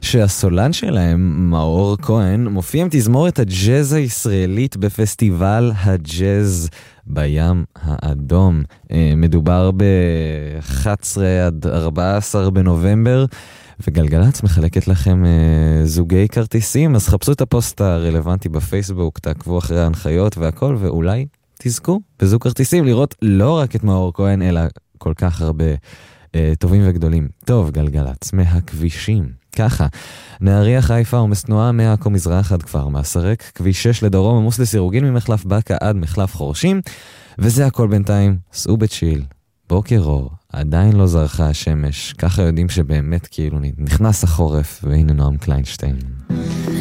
שהסולן שלהם, מאור כהן, מופיע עם תזמורת הג'אז הישראלית בפסטיבל הג'אז בים האדום. מדובר ב-11 עד 14 בנובמבר, וגלגלץ מחלקת לכם זוגי כרטיסים, אז חפשו את הפוסט הרלוונטי בפייסבוק, תעקבו אחרי ההנחיות והכל, ואולי תזכו בזוג כרטיסים לראות לא רק את מאור כהן, אלא כל כך הרבה טובים וגדולים. טוב, גלגלץ, מהכבישים. ככה, נהריה חיפה ומסנועה מעכו מזרח עד כפר מסרק, כביש 6 לדרום עמוס לסירוגין ממחלף בקה עד מחלף חורשים, וזה הכל בינתיים, סעו בצ'יל, בוקר אור, עדיין לא זרחה השמש, ככה יודעים שבאמת כאילו נכנס החורף, והנה נועם קליינשטיין.